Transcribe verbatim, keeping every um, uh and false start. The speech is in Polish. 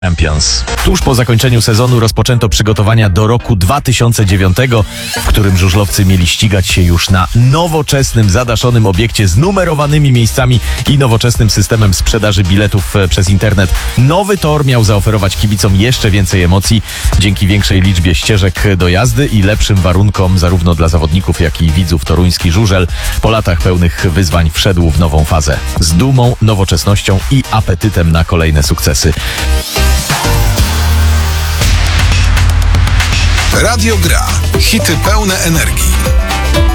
Champions. Tuż po zakończeniu sezonu rozpoczęto przygotowania do roku dwa tysiące dziewiątego, w którym żużlowcy mieli ścigać się już na nowoczesnym, zadaszonym obiekcie z numerowanymi miejscami i nowoczesnym systemem sprzedaży biletów przez internet. Nowy tor miał zaoferować kibicom jeszcze więcej emocji dzięki większej liczbie ścieżek do jazdy i lepszym warunkom zarówno dla zawodników, jak i widzów. Toruński żużel po latach pełnych wyzwań wszedł w nową fazę. Z dumą, nowoczesnością i apetytem na kolejne sukcesy. Radio Gra. Hity pełne energii.